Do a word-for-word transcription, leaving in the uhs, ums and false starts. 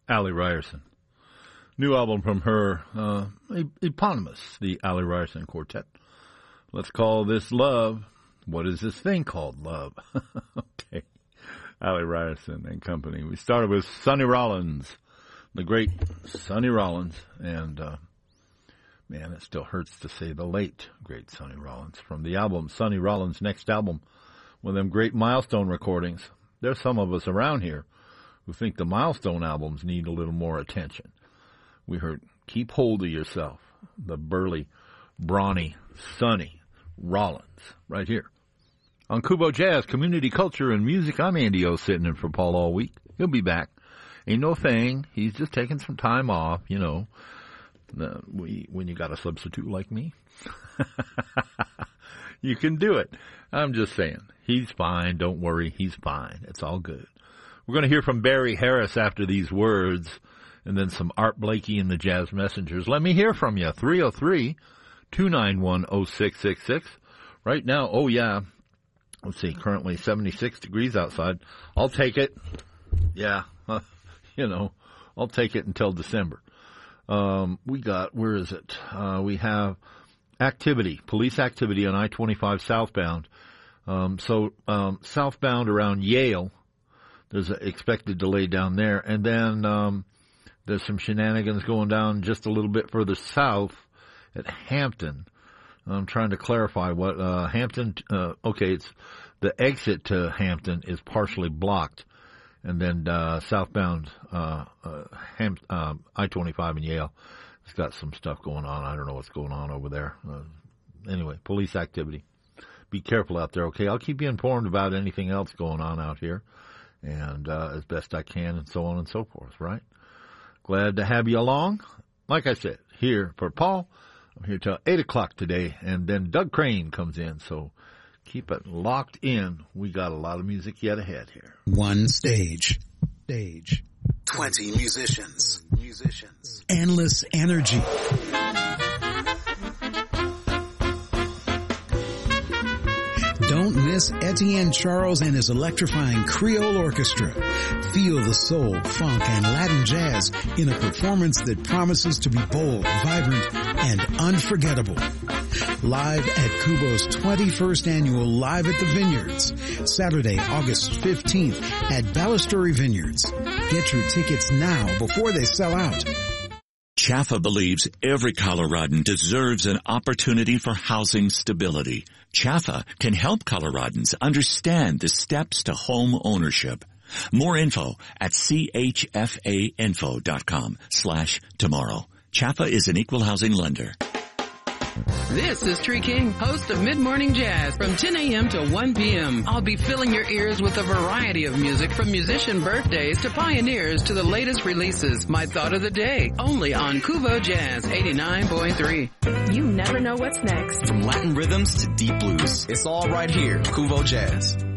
Allie Ryerson. New album from her, uh, eponymous, the Allie Ryerson Quartet. Let's call this Love. What is this thing called Love? Okay. Allie Ryerson and company. We started with Sonny Rollins, the great Sonny Rollins. And, uh, man, it still hurts to say the late, great Sonny Rollins. From the album, Sonny Rollins' next album, one of them great milestone recordings. There's some of us around here who think the milestone albums need a little more attention. We heard Keep Hold of Yourself, the burly, brawny, Sonny Rollins, right here. On Kubo Jazz, Community Culture and Music, I'm Andy O, sitting in for Paul all week. He'll be back. Ain't no thing. He's just taking some time off, you know. Uh, we, when you got a substitute like me, you can do it. I'm just saying. He's fine. Don't worry. He's fine. It's all good. We're going to hear from Barry Harris after these words. And then some Art Blakey and the Jazz Messengers. Let me hear from you. three oh three, two nine one, oh six six six. Right now, oh yeah, let's see, currently seventy-six degrees outside. I'll take it. Yeah, uh, you know, I'll take it until December. Um, we got, where is it? Uh, we have activity, police activity on I twenty-five southbound. Um, so um, southbound around Yale, there's an expected delay down there. And then um, there's some shenanigans going down just a little bit further south at Hampton. I'm trying to clarify what uh, Hampton. Uh, okay, it's the exit to Hampton is partially blocked, and then uh, southbound uh, uh, Ham, uh, I twenty-five in Yale, it's got some stuff going on. I don't know what's going on over there. Uh, anyway, police activity. Be careful out there. Okay, I'll keep you informed about anything else going on out here, and uh, as best I can, and so on and so forth. Right. Glad to have you along. Like I said, here for Paul. I'm here till eight o'clock today, and then Doug Crane comes in, so keep it locked in. We got a lot of music yet ahead here. One stage. Stage. Twenty musicians. Musicians. Endless energy. Don't miss Etienne Charles and his electrifying Creole Orchestra. Feel the soul, funk, and Latin jazz in a performance that promises to be bold, vibrant, and unforgettable. Live at Kubo's twenty-first annual Live at the Vineyards, Saturday, August fifteenth at Balustrade Vineyards. Get your tickets now before they sell out. CHAFA believes every Coloradan deserves an opportunity for housing stability. CHAFA can help Coloradans understand the steps to home ownership. More info at chfainfo.com slash tomorrow. CHAFA is an equal housing lender. This is Tree King, host of Mid Morning Jazz from ten a.m. to one p.m. I'll be filling your ears with a variety of music from musician birthdays to pioneers to the latest releases. My thought of the day, only on Kubo Jazz eighty-nine point three. You never know what's next. From Latin rhythms to deep blues, it's all right here, Kubo Jazz.